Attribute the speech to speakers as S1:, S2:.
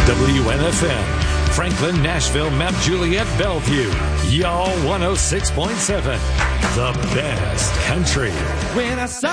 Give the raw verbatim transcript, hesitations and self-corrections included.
S1: W N F M, Franklin, Nashville, Mount Juliet, Bellevue. Y'all one oh six point seven. The best country.
S2: When I saw